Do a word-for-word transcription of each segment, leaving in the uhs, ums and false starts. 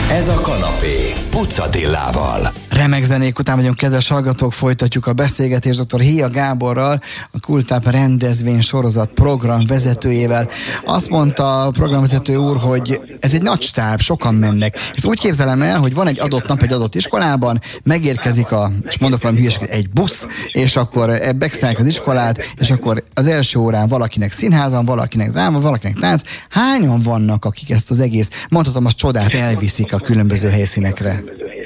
Ez a kanapé Puc Attilával. Remek zenék után vagyunk, kedves hallgatók, folytatjuk a beszélgetést dr. Héja Gáborral, a Kultáp rendezvény sorozat program vezetőjével. Azt mondta a programvezető úr, hogy ez egy nagy stáb, sokan mennek. Ezt úgy képzelem el, hogy van egy adott nap egy adott iskolában, megérkezik a, és mondok valami hülyeséget, egy busz, és akkor bekszálják az iskolát, és akkor az első órán valakinek színházan, valakinek dráma, valakinek tánc. Hányan vannak, akik ezt az egész, mondhatom, az csodát elviszik a különböző helyszínekre?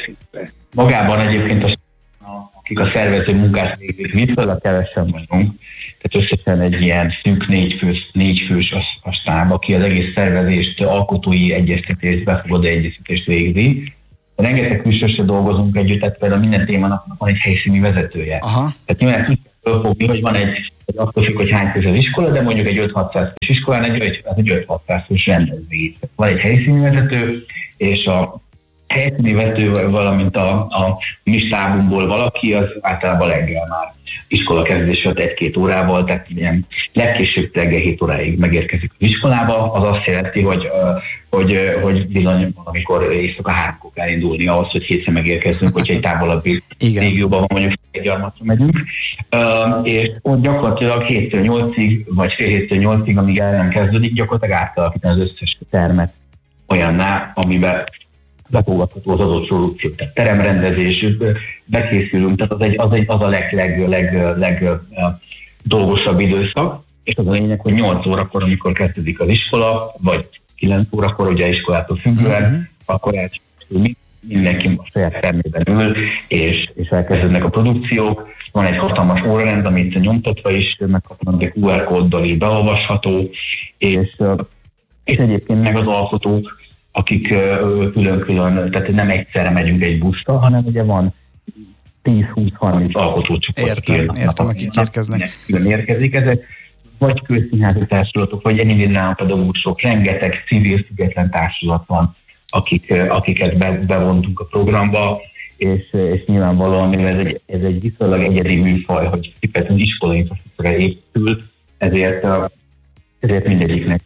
Magában egyébként az, akik a szervező munkát végzik, viszonylag kevesen vagyunk, tehát összesen egy ilyen szűk négy fős, négy fős a, a stáb, aki az egész szervezést, alkotói egyeztetést, befogadó egyeztetést végzi. Rengeteg külsősre dolgozunk együtt, tehát például minden témának van egy helyszíni vezetője. Aha. Tehát nyilván tudjuk fölfogni, hogy van egy, egy attól függ, hogy hány közös iskola, de mondjuk egy öt-hatszáz fős iskolán egy, egy öt-hatszáz fős rendezvény. Van egy helyszíni vezető, és a helyszíni vezető, valamint a, a mi stábunkból valaki, az általában reggel már iskola kezdését egy-két órával, tehát ilyen legkésőbb reggel hét óráig megérkezik az iskolába, az azt jelenti, hogy, hogy, hogy bizony, amikor éjszaka háromkor kell indulni ahhoz, hogy hétszer megérkezzünk, hogyha egy távolabbi régióban van, mondjuk egy gyarmatra megyünk, uh, és ott gyakorlatilag héttől nyolcig, vagy fél héttől nyolcig, amíg el nem kezdődik, gyakorlatilag átalakítani az összes termet olyanná, amiben befogadható az adott produkció, tehát teremrendezés, bekészülünk, tehát az, egy, az, egy, az a leg, leg, leg, leg, leg dolgosabb időszak, és az a lényeg, hogy nyolc órakor, amikor kezdődik az iskola, vagy kilenc órakor, ugye iskolától függően, uh-huh. akkor elcsúszul mindenki a saját termében ül, és, és elkezdődnek a produkciók. Van egy hatalmas órarend, amit nyomtatva is megkapnak, egy kú er kóddal is beolvasható, és, és egyébként meg az alkotók, akik külön-külön, tehát nem egyszerre megyünk egy buszra, hanem ugye van tíz-húsz-harminc alkotócsoport. Értem, értem, akik érkeznek. Külön érkezik, ezek vagy közszínházi társulatok, vagy egyéni pedagógusok, rengeteg civil független társulat van, akik, akiket be, bevontunk a programba, és, és nyilvánvalóan, mivel ez egy, ez egy viszonylag egyedi műfaj, hogy tipetlen iskolai infrastruktúra épül, ezért, ezért mindegyiknek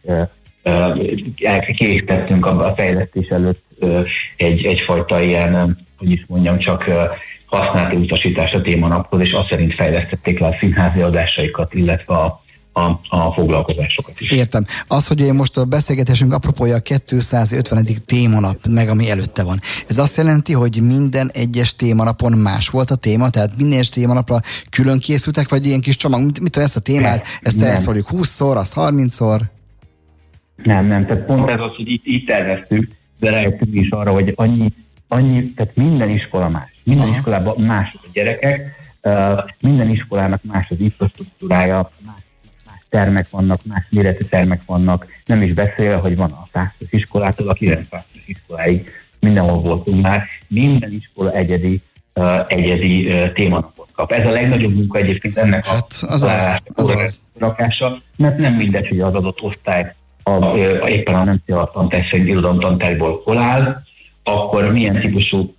kiégtettünk a fejlesztés előtt egy, egyfajta ilyen, hogy is mondjam, csak használati utasítás a témanaphoz, és azt szerint fejlesztették le a színházi adásaikat, illetve a, a, a foglalkozásokat is. Értem. Az, hogy most a beszélgetésünk apropója a kétszázötvenedik témanap, meg ami előtte van. Ez azt jelenti, hogy minden egyes témanapon más volt a téma, tehát minden egyes témanapra külön készültek, vagy ilyen kis csomag, mit, mit tudom, ezt a témát, ezt elszóljuk húszszor, azt harmincszor? Nem, nem, tehát pont ez az, hogy itt, itt terveztük, de rájöttünk is arra, hogy annyi, annyi, tehát minden iskola más. Minden Aha. iskolában más a gyerekek, uh, minden iskolának más az infrastruktúrája, más, más termek vannak, más méretű termek vannak, nem is beszél, hogy van a százas iskolától a kilencszázas iskoláig, mindenhol voltunk már, minden iskola egyedi, uh, egyedi uh, témanapot kap. Ez a legnagyobb munka egyébként ennek hát, a az az, az, az. rakása, mert nem mindegy, hogy az adott osztály A, éppen a nem cél tantársaink irodalomtantárgyból hol áll, akkor milyen típusú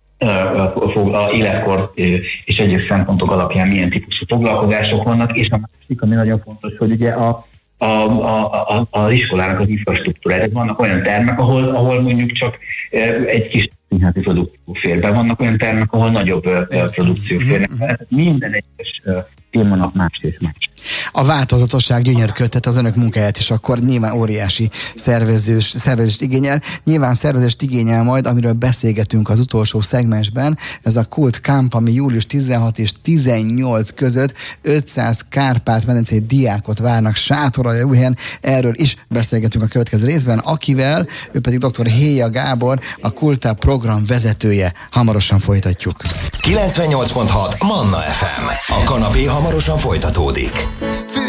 uh, a életkor uh, és egyéb szempontok alapján milyen típusú foglalkozások vannak, és a másik, ami nagyon fontos, hogy ugye a, a, a, a, az iskolának az infrastruktúrája. Vannak olyan termek, ahol, ahol mondjuk csak uh, egy kis színházi produkció fér be, vannak olyan termek, ahol nagyobb uh, produkció férnek. Mm-hmm. Minden egyes uh, témának más és más. A változatosság gyönyörködtet az önök munkáját, és akkor nyilván óriási szervezős, szervezést igényel. Nyilván szervezést igényel majd, amiről beszélgetünk az utolsó szegmensben. Ez a Kult Camp, ami július tizenhat és tizennyolc között ötszáz Kárpát-medencei diákot várnak Sátoraljaújhelyen. Erről is beszélgetünk a következő részben, akivel, ő pedig dr. Héja Gábor, a Kultáp program vezetője. Hamarosan folytatjuk. kilencvennyolc pont hat Manna ef em. A kanapé hamarosan folytatódik.